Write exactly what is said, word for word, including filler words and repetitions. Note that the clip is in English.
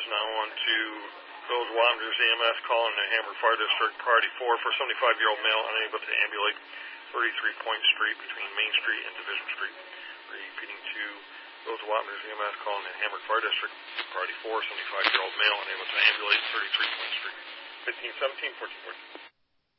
Now on to Village Wanderers E M S calling the Hamburg Fire District, priority four for seventy-five-year-old male unable to ambulate, thirty-three Point Street between Main Street and Division Street. Repeating to Village Wanderers E M S calling the Hamburg Fire District, priority four, seventy-five-year-old male unable to ambulate, thirty-three Point Street. fifteen seventeen, fourteen fourteen.